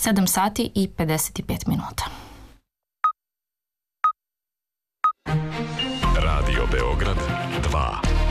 7 sati i 55 minuta. Radio Beograd 2.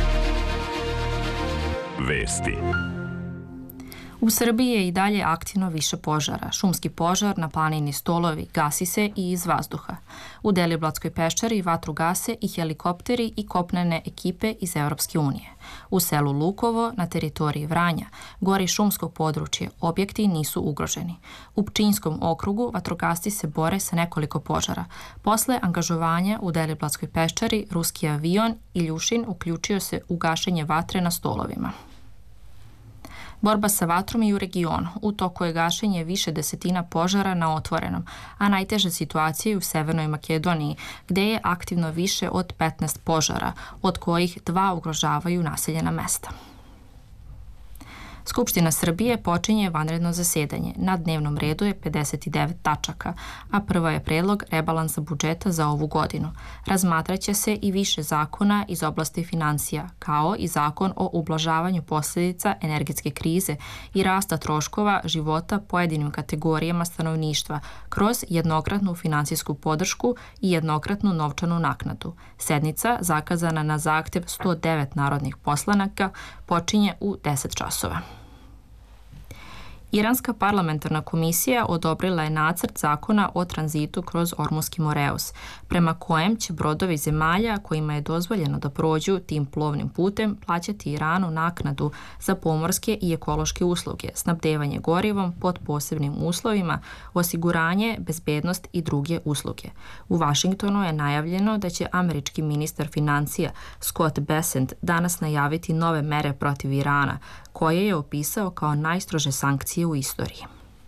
Vesti. U Srbiji je i dalje aktivno više požara. Šumski požar na planini Stolovi gasi se i iz vazduha. U Deliblatskoj peščari vatru gase i helikopteri i kopnene ekipe iz Evropske unije. U selu Lukovo, na teritoriji Vranja, gori šumsko područje, objekti nisu ugroženi. U Pčinjskom okrugu vatrogasci se bore sa nekoliko požara. Posle angažovanja u Deliblatskoj peščari, ruski avion Iljušin uključio se u gašenje vatre na Stolovima. Borba sa vatrom i u regionu. U toku je gašenje više desetina požara na otvorenom, a najteža situacija je u Severnoj Makedoniji, gde je aktivno više od 15 požara, od kojih 2 ugrožavaju naseljena mesta. Skupština Srbije počinje vanredno zasedanje. Na dnevnom redu je 59 tačaka, a prva je predlog rebalansa budžeta za ovu godinu. Razmatraće se i više zakona iz oblasti finansija, kao i zakon o ublažavanju posljedica energetske krize i rasta troškova života pojedinim kategorijama stanovništva kroz jednokratnu finansijsku podršku i jednokratnu novčanu naknadu. Sednica, zakazana na zahtjev 109 narodnih poslanika, počinje u 10 časova. Iranska parlamentarna komisija odobrila je nacrt zakona o tranzitu kroz Ormuski Moreus, prema kojem će brodovi zemalja kojima je dozvoljeno da prođu tim plovnim putem plaćati Iranu naknadu za pomorske i ekološke usluge, snabdevanje gorivom pod posebnim uslovima, osiguranje, bezbednost i druge usluge. U Vašingtonu je najavljeno da će američki ministar financija Scott Bessent danas najaviti nove mere protiv Irana, koje je opisao kao najstrože sankcije u istoriji.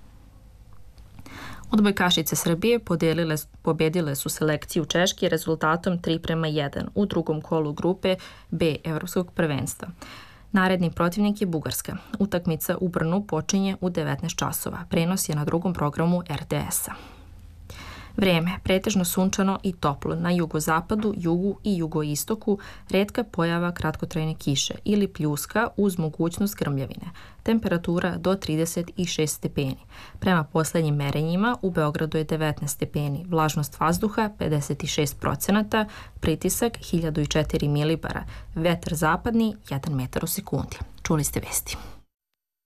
Odbojkašice Srbije pobedile su selekciju Češke rezultatom 3:1 u drugom kolu grupe B Evropskog prvenstva. Naredni protivnik je Bugarska. Utakmica u Brnu počinje u 19 časova. Prenos je na drugom programu RTS-a. Vreme, pretežno sunčano i toplo, na jugozapadu, jugu i jugoistoku, retka pojava kratkotrajne kiše ili pljuska uz mogućnost grmljavine. Temperatura do 36 stepeni. Prema posljednjim merenjima u Beogradu je 19 stepeni, vlažnost vazduha 56%, pritisak 1004 milibara, vetar zapadni 1 metar u sekundi. Čuli ste vesti.